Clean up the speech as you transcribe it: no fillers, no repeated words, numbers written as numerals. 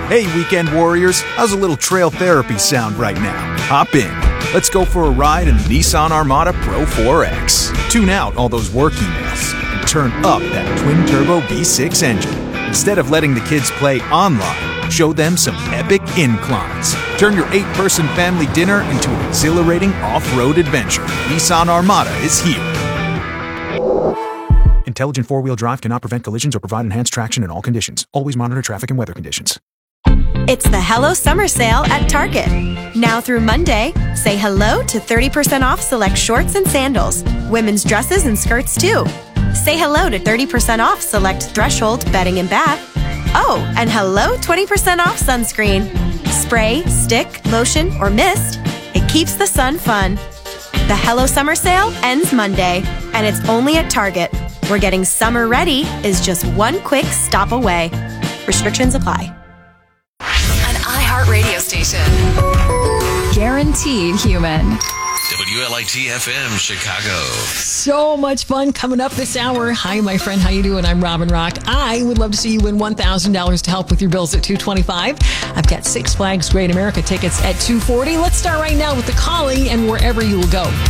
Hey, weekend warriors, how's a little trail therapy sound right now? Hop in. Let's go for a ride in the Nissan Armada Pro 4X. Tune out all those work emails and turn up that twin-turbo V6 engine. Instead of letting the kids play online, show them some epic inclines. Turn your 8-person family dinner into an exhilarating off-road adventure. Nissan Armada is here. Intelligent four-wheel drive cannot prevent collisions or provide enhanced traction in all conditions. Always monitor traffic and weather conditions. It's the Hello Summer Sale at Target. Now through Monday, say hello to 30% off select shorts and sandals. Women's dresses and skirts too. Say hello to 30% off select Threshold bedding and bath. Oh, and hello 20% off sunscreen. Spray, stick, lotion, or mist. It keeps the sun fun. The Hello Summer Sale ends Monday, and it's only at Target, where getting summer ready is just one quick stop away. Restrictions apply. An iHeartRadio station. Guaranteed human. WLIT-FM, Chicago. So much fun coming up this hour. Hi, my friend. How you doing? I'm Robin Rock. I would love to see you win $1,000 to help with your bills at $225. I've got Six Flags Great America tickets at $240. Let's start right now with the calling and wherever you will go.